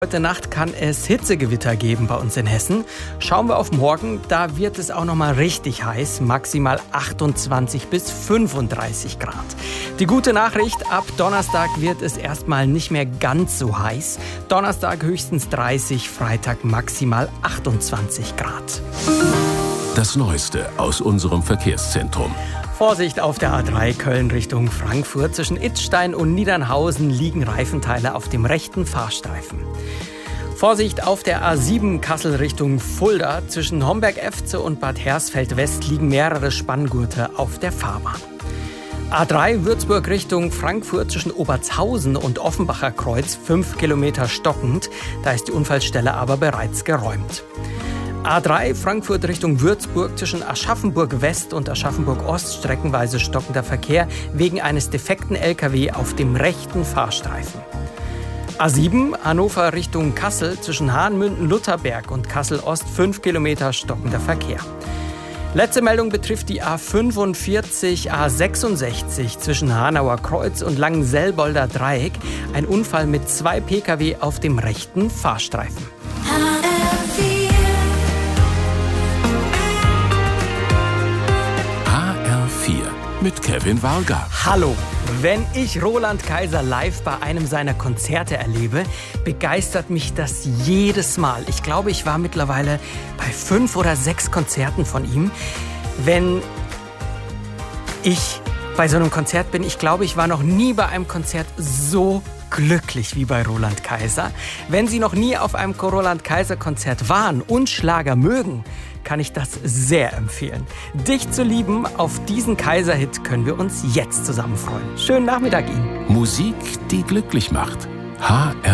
Heute Nacht kann es Hitzegewitter geben bei uns in Hessen. Schauen wir auf morgen, da wird es auch noch mal richtig heiß, maximal 28 bis 35 Grad. Die gute Nachricht, ab Donnerstag wird es erstmal nicht mehr ganz so heiß. Donnerstag höchstens 30, Freitag maximal 28 Grad. Das Neueste aus unserem Verkehrszentrum. Vorsicht auf der A3 Köln Richtung Frankfurt. Zwischen Itzstein und Niedernhausen liegen Reifenteile auf dem rechten Fahrstreifen. Vorsicht auf der A7 Kassel Richtung Fulda. Zwischen Homberg-Efze und Bad Hersfeld-West liegen mehrere Spanngurte auf der Fahrbahn. A3 Würzburg Richtung Frankfurt zwischen Obertshausen und Offenbacher Kreuz 5 Kilometer stockend. Da ist die Unfallstelle aber bereits geräumt. A3 Frankfurt Richtung Würzburg zwischen Aschaffenburg West und Aschaffenburg Ost streckenweise stockender Verkehr wegen eines defekten LKW auf dem rechten Fahrstreifen. A7 Hannover Richtung Kassel zwischen Hahnmünden-Lutherberg und Kassel Ost 5 Kilometer stockender Verkehr. Letzte Meldung betrifft die A45 A66 zwischen Hanauer Kreuz und Langenselbolder Dreieck. Ein Unfall mit 2 Pkw auf dem rechten Fahrstreifen. Mit Kevin Walger. Hallo, wenn ich Roland Kaiser live bei einem seiner Konzerte erlebe, begeistert mich das jedes Mal. Ich glaube, ich war mittlerweile bei 5 oder 6 Konzerten von ihm. Wenn ich bei so einem Konzert bin, ich glaube, ich war noch nie bei einem Konzert so glücklich wie bei Roland Kaiser. Wenn Sie noch nie auf einem Roland Kaiser Konzert waren und Schlager mögen, kann ich das sehr empfehlen. Dich zu lieben, auf diesen Kaiser-Hit können wir uns jetzt zusammen freuen. Schönen Nachmittag Ihnen. Musik, die glücklich macht. HR